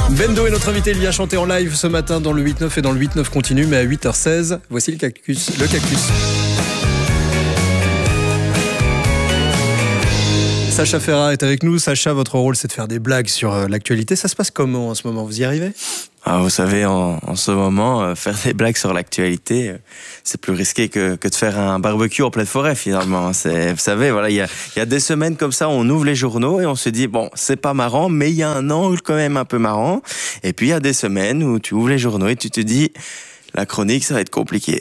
Bendo est notre invité, il vient chanter en live ce matin dans le 8-9 et dans le 8-9 continue, mais à 8h16, voici le cactus. Sacha Ferrat est avec nous. Sacha, votre rôle c'est de faire des blagues sur l'actualité. Ça se passe comment en ce moment? Vous y arrivez? Vous savez, en ce moment, faire des blagues sur l'actualité, c'est plus risqué que de faire un barbecue en pleine forêt, finalement. Vous savez, voilà, il y a des semaines comme ça, on ouvre les journaux et on se dit, bon, c'est pas marrant, mais il y a un angle quand même un peu marrant. Et puis, il y a des semaines où tu ouvres les journaux et tu te dis, la chronique, ça va être compliqué.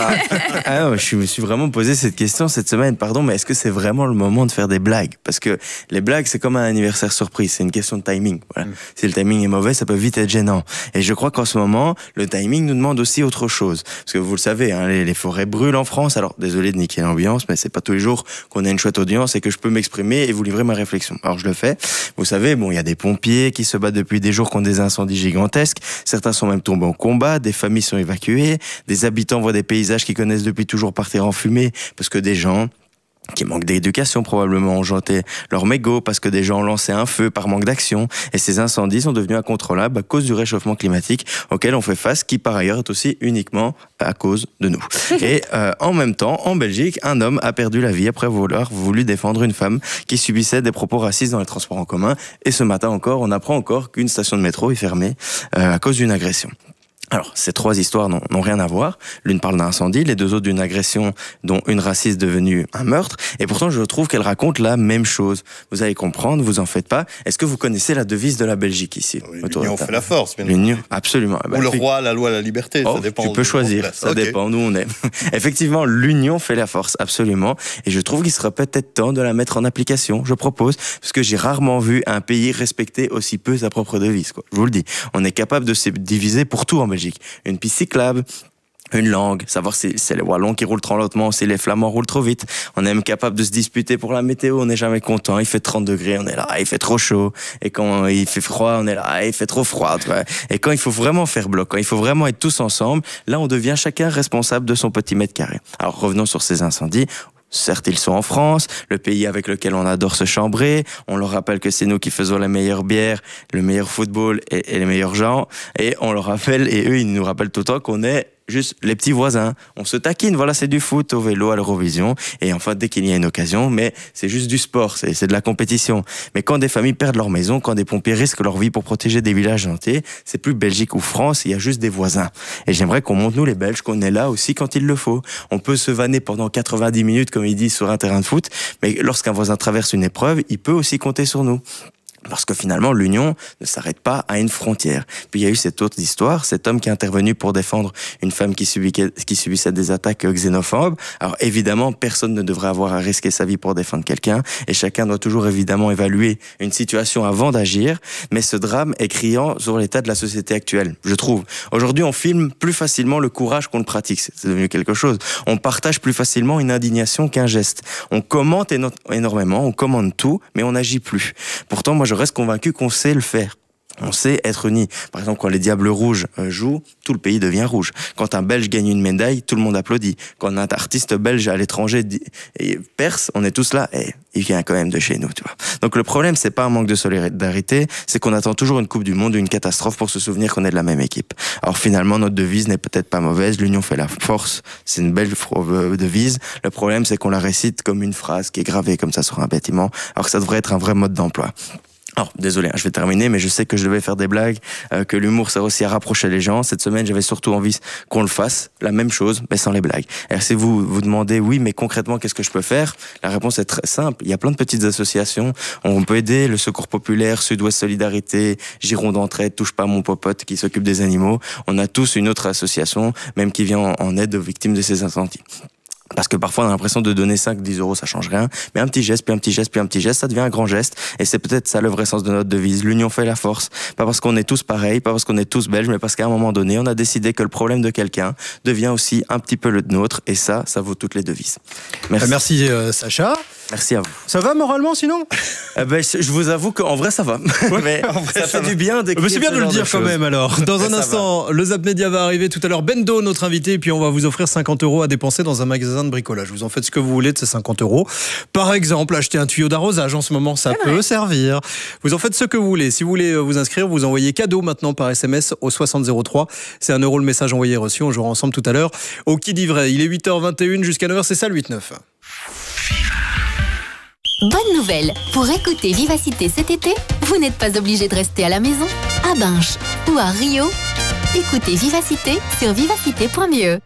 Voilà. Je me suis vraiment posé cette question cette semaine. Pardon, mais est-ce que c'est vraiment le moment de faire des blagues? Parce que les blagues, c'est comme un anniversaire surprise. C'est une question de timing. Voilà. Si le timing est mauvais, ça peut vite être gênant. Et je crois qu'en ce moment, le timing nous demande aussi autre chose. Parce que vous le savez, hein, les forêts brûlent en France. Alors, désolé de niquer l'ambiance, mais c'est pas tous les jours qu'on a une chouette audience et que je peux m'exprimer et vous livrer ma réflexion. Alors, je le fais. Vous savez, bon, il y a des pompiers qui se battent depuis des jours contre des incendies gigantesques. Certains sont même tombés en combat. Des familles sont évacuées. Des habitants voient des paysages qu'ils connaissent depuis toujours partir en fumée parce que des gens qui manquent d'éducation probablement ont jeté leur mégot parce que des gens ont lancé un feu par manque d'action et ces incendies sont devenus incontrôlables à cause du réchauffement climatique auquel on fait face, qui par ailleurs est aussi uniquement à cause de nous. Et en même temps, en Belgique, un homme a perdu la vie après avoir voulu défendre une femme qui subissait des propos racistes dans les transports en commun, et ce matin encore, on apprend encore qu'une station de métro est fermée à cause d'une agression. Alors, ces trois histoires n'ont rien à voir. L'une parle d'un incendie, les deux autres d'une agression, dont une raciste devenue un meurtre. Et pourtant, je trouve qu'elles racontent la même chose. Vous allez comprendre, vous en faites pas. Est-ce que vous connaissez la devise de la Belgique ici? Oui, l'union fait la force, bien L'union, absolument. Ou le roi, la loi, la liberté, ça dépend. Tu peux choisir, ça dépend d'où on est. Effectivement, l'union fait la force, absolument. Et je trouve qu'il serait peut-être temps de la mettre en application, je propose, parce que j'ai rarement vu un pays respecter aussi peu sa propre devise, quoi. Je vous le dis. On est capable de se diviser pour tout en Belgique. Une piste cyclable, une langue, savoir si c'est les Wallons qui roulent trop lentement, si les Flamands roulent trop vite. On est même capable de se disputer pour la météo, on n'est jamais content. Il fait 30 degrés, on est là, il fait trop chaud. Et quand il fait froid, on est là, il fait trop froid. Et quand il faut vraiment faire bloc, quand il faut vraiment être tous ensemble, là on devient chacun responsable de son petit mètre carré. Alors revenons sur ces incendies. Certes, ils sont en France, le pays avec lequel on adore se chambrer. On leur rappelle que c'est nous qui faisons la meilleure bière, le meilleur football et les meilleurs gens. Et on leur rappelle, et eux, ils nous rappellent tout le temps qu'on est juste les petits voisins. On se taquine, voilà, c'est du foot, au vélo, à l'Eurovision. Et enfin, dès qu'il y a une occasion, mais c'est juste du sport, c'est de la compétition. Mais quand des familles perdent leur maison, quand des pompiers risquent leur vie pour protéger des villages entiers, c'est plus Belgique ou France, il y a juste des voisins. Et j'aimerais qu'on montre, nous les Belges, qu'on est là aussi quand il le faut. On peut se vanner pendant 90 minutes, comme ils disent, sur un terrain de foot, mais lorsqu'un voisin traverse une épreuve, il peut aussi compter sur nous. Parce que finalement, l'union ne s'arrête pas à une frontière. Puis il y a eu cette autre histoire, cet homme qui est intervenu pour défendre une femme qui subissait des attaques xénophobes. Alors évidemment, personne ne devrait avoir à risquer sa vie pour défendre quelqu'un, et chacun doit toujours évidemment évaluer une situation avant d'agir, mais ce drame est criant sur l'état de la société actuelle, je trouve. Aujourd'hui, on filme plus facilement le courage qu'on le pratique, c'est devenu quelque chose. On partage plus facilement une indignation qu'un geste. On commente énormément, on commande tout, mais on n'agit plus. Pourtant, moi, je reste convaincu qu'on sait le faire. On sait être unis. Par exemple, quand les Diables Rouges jouent, tout le pays devient rouge. Quand un Belge gagne une médaille, tout le monde applaudit. Quand un artiste belge à l'étranger perce, on est tous là. Et il vient quand même de chez nous, tu vois. Donc le problème, c'est pas un manque de solidarité, c'est qu'on attend toujours une Coupe du Monde ou une catastrophe pour se souvenir qu'on est de la même équipe. Alors finalement, notre devise n'est peut-être pas mauvaise. L'union fait la force. C'est une belle devise. Le problème, c'est qu'on la récite comme une phrase qui est gravée comme ça sur un bâtiment, alors que ça devrait être un vrai mode d'emploi. Alors, désolé, je vais terminer, mais je sais que je devais faire des blagues, que l'humour sert aussi à rapprocher les gens. Cette semaine, j'avais surtout envie qu'on le fasse, la même chose, mais sans les blagues. Alors, si vous vous demandez, oui, mais concrètement, qu'est-ce que je peux faire? La réponse est très simple. Il y a plein de petites associations. On peut aider le Secours Populaire, Sud-Ouest Solidarité, Giron d'Entraide, Touche pas à mon popote qui s'occupe des animaux. On a tous une autre association, même qui vient en aide aux victimes de ces incendies. Parce que parfois on a l'impression de donner 5-10 euros, ça change rien. Mais un petit geste, puis un petit geste, puis un petit geste, ça devient un grand geste. Et c'est peut-être ça le vrai sens de notre devise. L'union fait la force. Pas parce qu'on est tous pareils, pas parce qu'on est tous belges, mais parce qu'à un moment donné, on a décidé que le problème de quelqu'un devient aussi un petit peu le nôtre. Et ça vaut toutes les devises. Merci Sacha. Merci à vous. Ça va moralement sinon? Je vous avoue qu'en vrai ça va. Mais ça fait du bien d'écrire. C'est bien de le dire quand même alors. Dans un instant, le Zap Média va arriver tout à l'heure. Bendo, notre invité, et puis on va vous offrir 50 € à dépenser dans un magasin de bricolage. Vous en faites ce que vous voulez de ces 50 €. Par exemple, acheter un tuyau d'arrosage en ce moment, ça peut servir. Vous en faites ce que vous voulez. Si vous voulez vous inscrire, vous envoyez cadeau maintenant par SMS au 6003. C'est 1 € le message envoyé reçu. On jouera ensemble tout à l'heure au Qui dit vrai. Il est 8h21 jusqu'à 9h, c'est ça le 8-9. Bonne nouvelle, pour écouter Vivacité cet été, vous n'êtes pas obligé de rester à la maison. À Binche ou à Rio, écoutez Vivacité sur vivacité.be.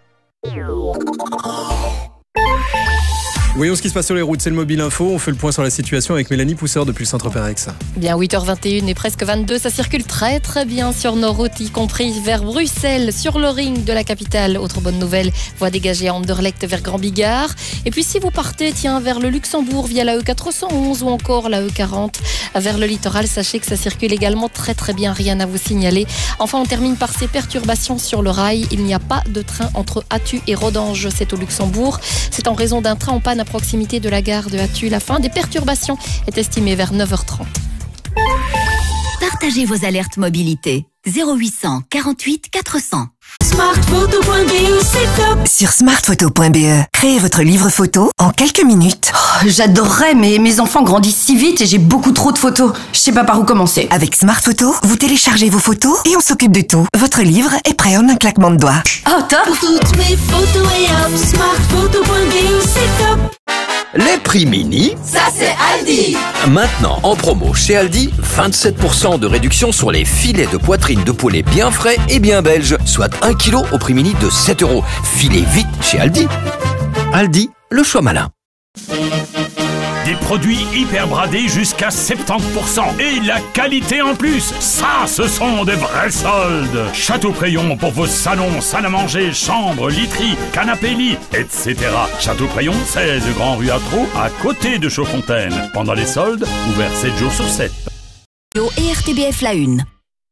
Voyons ce qui se passe sur les routes, c'est le Mobile Info. On fait le point sur la situation avec Mélanie Pousseur depuis le centre Pérex. Bien, 8h21 et presque 22, ça circule très très bien sur nos routes, y compris vers Bruxelles, sur le ring de la capitale. Autre bonne nouvelle, voie dégagée à Anderlecht vers Grand Bigard. Et puis si vous partez, vers le Luxembourg via la E411 ou encore la E40 vers le littoral, sachez que ça circule également très très bien, rien à vous signaler. Enfin, on termine par ces perturbations sur le rail. Il n'y a pas de train entre Attu et Rodange, c'est au Luxembourg. C'est en raison d'un train en panne à proximité de la gare de Attu. La fin des perturbations est estimée vers 9h30. Partagez vos alertes mobilité. 0800 48 400. Smartphoto.be, c'est top. Sur smartphoto.be, créez votre livre photo en quelques minutes. J'adorerais, mais mes enfants grandissent si vite et j'ai beaucoup trop de photos. Je sais pas par où commencer. Avec Smartphoto, vous téléchargez vos photos et on s'occupe de tout. Votre livre est prêt en un claquement de doigts. Oh, top. Pour toutes mes photos et hop, smartphoto.be, c'est top. Les prix mini, ça c'est Aldi. Maintenant en promo chez Aldi, 27% de réduction sur les filets de poitrine de poulet bien frais et bien belges, soit 1 kg au prix mini de 7 €. Filez vite chez Aldi. Aldi, le choix malin. Des produits hyper bradés jusqu'à 70% et la qualité en plus. Ça, ce sont des vrais soldes. Château-Prayon pour vos salons, salles à manger, chambres, literies, canapés lits, etc. Château-Prayon, 16 Grand Rue Atro, à côté de Chaudfontaine. Pendant les soldes, ouvert 7 jours sur 7. Et RTBF La Une.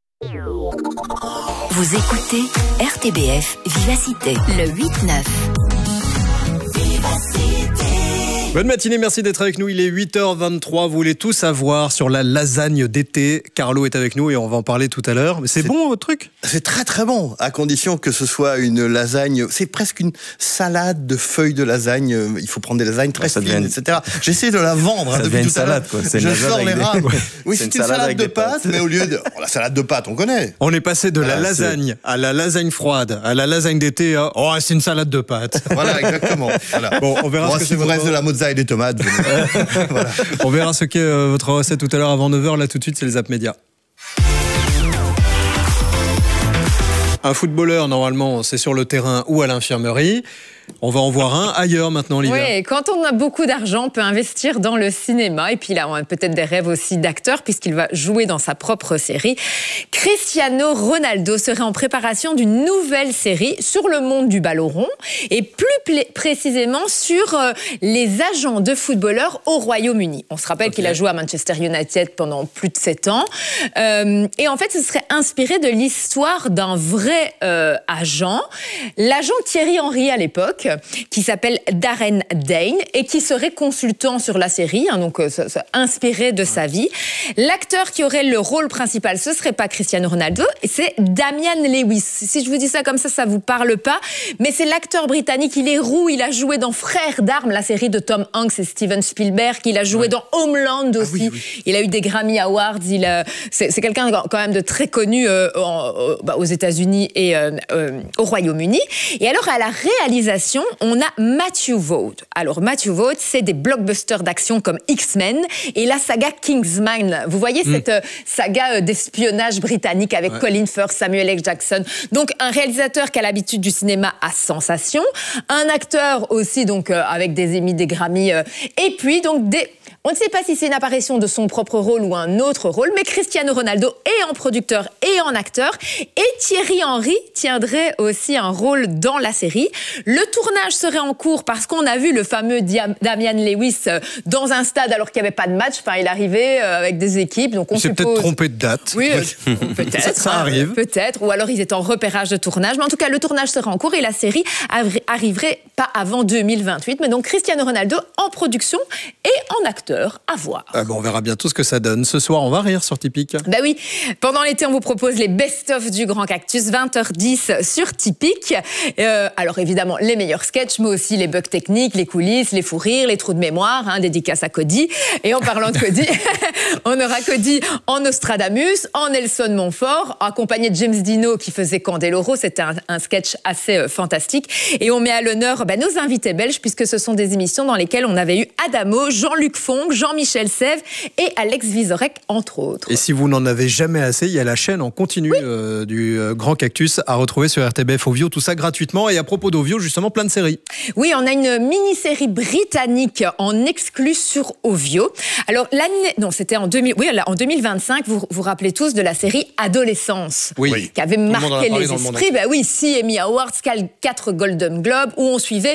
Vous écoutez RTBF Vivacité, le 8-9. Bonne matinée, merci d'être avec nous. Il est 8h23. Vous voulez tout savoir sur la lasagne d'été. Carlo est avec nous et on va en parler tout à l'heure. Mais c'est bon votre truc? C'est très très bon, à condition que ce soit une lasagne. C'est presque une salade de feuilles de lasagne. Il faut prendre des lasagnes très fines, etc. J'essaie de la vendre depuis tout à l'heure. Je sors les rames. Oui, c'est une salade de pâtes, mais au lieu de la salade de pâtes, on connaît. On est passé de la lasagne à la lasagne froide, à la lasagne d'été. Oh, c'est une salade de pâtes. Voilà, exactement. Voilà. Bon, on verra ce que si vous reste de la mozza et des tomates. Voilà. On verra ce qu'est votre recette tout à l'heure avant 9h. Là, tout de suite, c'est les Zap Média. Un footballeur, normalement, c'est sur le terrain ou à l'infirmerie. On va en voir un ailleurs maintenant, Olivia. Oui, quand on a beaucoup d'argent, on peut investir dans le cinéma. Et puis là, on a peut-être des rêves aussi d'acteur, puisqu'il va jouer dans sa propre série. Cristiano Ronaldo serait en préparation d'une nouvelle série sur le monde du ballon rond, et plus précisément sur les agents de footballeurs au Royaume-Uni. On se rappelle qu'il a joué à Manchester United pendant plus de 7 ans. Et en fait, ce serait inspiré de l'histoire d'un vrai agent, l'agent Thierry Henry à l'époque, qui s'appelle Darren Dane et qui serait consultant sur la série, donc inspiré de sa vie. L'acteur qui aurait le rôle principal, ce serait pas Cristiano Ronaldo, c'est Damian Lewis. Si je vous dis ça comme ça vous parle pas, mais c'est l'acteur britannique. Il est roux, il a joué dans Frères d'armes, la série de Tom Hanks et Steven Spielberg. Il a joué dans Homeland aussi. Oui. Il a eu des Grammy Awards. C'est quelqu'un quand même de très connu aux États-Unis et au Royaume-Uni. Et alors à la réalisation, on a Matthew Vaughn. Alors Matthew Vaughn, c'est des blockbusters d'action comme X-Men et la saga Kingsman. Vous voyez cette saga d'espionnage britannique avec Colin Firth, Samuel L. Jackson. Donc un réalisateur qui a l'habitude du cinéma à sensation, un acteur aussi donc avec des Emmy, des Grammy, et puis donc on ne sait pas si c'est une apparition de son propre rôle ou un autre rôle, mais Cristiano Ronaldo est en producteur et en acteur, et Thierry Henry tiendrait aussi un rôle dans la série. Le tournage serait en cours parce qu'on a vu le fameux Damian Lewis dans un stade alors qu'il n'y avait pas de match. Enfin, il arrivait avec des équipes. Donc il s'est peut-être trompé de date. Oui, peut-être. Ça arrive. Peut-être. Ou alors ils étaient en repérage de tournage. Mais en tout cas, le tournage serait en cours et la série arriverait pas avant 2028. Mais donc Cristiano Ronaldo en production et en acteur, à voir. On verra bientôt ce que ça donne. Ce soir, on va rire sur Tipeee. Bah oui, pendant l'été, on vous propose les best-of du Grand Cactus, 20h10 sur Tipeee. Alors évidemment, les meilleurs sketchs, mais aussi les bugs techniques, les coulisses, les fous rires, les trous de mémoire, dédicace à Cody. Et en parlant de Cody, on aura Cody en Nostradamus, en Nelson Montfort, accompagné de James Dino qui faisait Candeloro. C'était un sketch assez fantastique. Et on met à l'honneur nos invités belges, puisque ce sont des émissions dans lesquelles on avait eu Adamo, Jean-Luc Fonck, Jean-Michel Sèvres et Alex Vizorek, entre autres. Et si vous n'en avez jamais assez, il y a la chaîne en continu du Grand Cactus à retrouver sur RTBF Ovio, tout ça gratuitement. Et à propos d'Ovio, justement, plein de séries. Oui, on a une mini-série britannique en exclu sur Ovio. Alors, c'était en 2025, vous vous rappelez tous de la série Adolescence, qui avait marqué les esprits. Oui, 6 Emmy Awards, 4 Golden Globes, où on suivait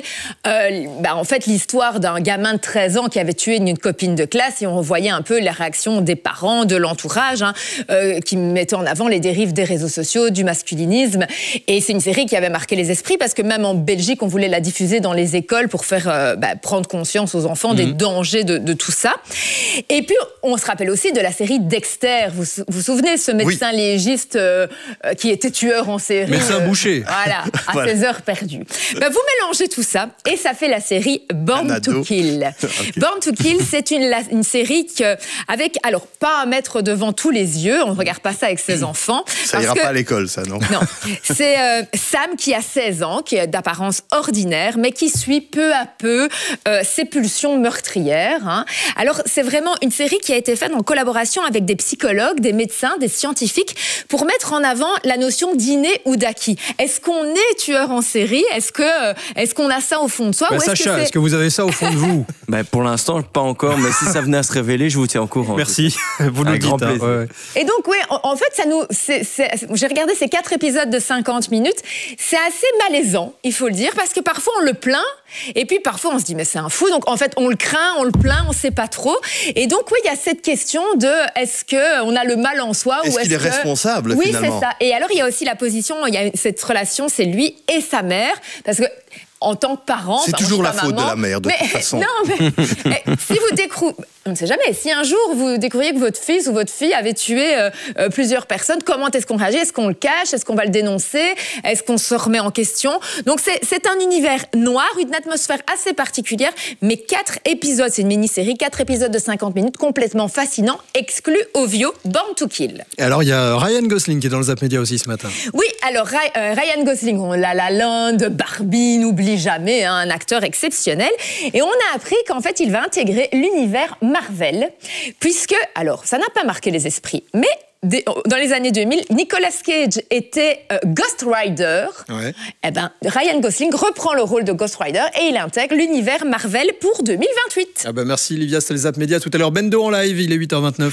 en fait l'histoire d'un gamin de 13 ans qui avait tué une copine de classe, et on voyait un peu les réactions des parents, de l'entourage, qui mettaient en avant les dérives des réseaux sociaux, du masculinisme. Et c'est une série qui avait marqué les esprits, parce que même en Belgique, on voulait la diffuser dans les écoles pour faire prendre conscience aux enfants des dangers de tout ça. Et puis, on se rappelle aussi de la série Dexter. Vous vous souvenez, ce médecin légiste qui était tueur en série. Médecin bouché. Voilà, à ses heures perdues. Vous mélangez tout ça et ça fait la série Born to Kill. Born to Kill, c'est une série avec, alors, pas à mettre devant tous les yeux, on ne regarde pas ça avec ses enfants. Ça ira pas à l'école, ça, non? Non. C'est Sam qui a 16 ans, qui est d'apparence ordinaire, mais qui suit peu à peu ses pulsions meurtrières. Alors, c'est vraiment une série qui a été faite en collaboration avec des psychologues, des médecins, des scientifiques, pour mettre en avant la notion d'inné ou d'acquis. Est-ce qu'on est tueur en série? Est-ce qu'on a ça au fond de soi? Sacha, est-ce que vous avez ça au fond de vous? Pour l'instant, pas encore, mais si ça venait à se révéler, je vous tiens au courant. Merci, vous nous dites. Grand plaisir. Et donc, en fait, j'ai regardé ces 4 épisodes de 50 minutes. C'est assez malaisant, il faut le dire, parce que parfois on le plaint, et puis parfois on se dit mais c'est un fou. Donc en fait, on le craint, on le plaint, on sait pas trop. Et donc il y a cette question de est-ce que on a le mal en soi, est-ce qu'il est responsable finalement? Oui, c'est ça. Et alors il y a aussi la position, il y a cette relation, c'est lui et sa mère, parce que en tant que parent... C'est toujours la faute de la mère, de toute façon. Non, mais si vous découvrez... On ne sait jamais. Si un jour, vous découvriez que votre fils ou votre fille avait tué plusieurs personnes, comment est-ce qu'on réagit? Est-ce qu'on le cache? Est-ce qu'on va le dénoncer? Est-ce qu'on se remet en question? Donc, c'est un univers noir, une atmosphère assez particulière, mais 4 épisodes, c'est une mini-série, 4 épisodes de 50 minutes, complètement fascinant, exclu Ovio, Born to Kill. Et alors, il y a Ryan Gosling qui est dans le Zap Média aussi ce matin. Oui, alors Ryan Gosling, on La La Land, Barbie, n'oublie jamais, un acteur exceptionnel. Et on a appris qu'en fait, il va intégrer l'univers Marvel, puisque, alors, ça n'a pas marqué les esprits, mais dans les années 2000, Nicolas Cage était Ghost Rider. Ouais. Ryan Gosling reprend le rôle de Ghost Rider et il intègre l'univers Marvel pour 2028. Merci Livia, c'était le Zap Média. Tout à l'heure, Bendo en live, il est 8h29.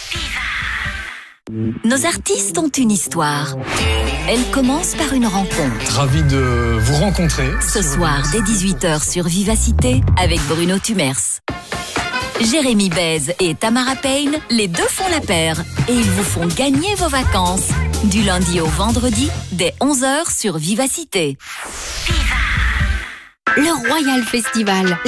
Nos artistes ont une histoire. Elle commence par une rencontre. Ravi de vous rencontrer. Ce soir, dès 18h sur Vivacité, avec Bruno Tumers. Jérémy Bèze et Tamara Payne, les deux font la paire. Et ils vous font gagner vos vacances. Du lundi au vendredi, dès 11h sur Vivacité. Le Royal Festival.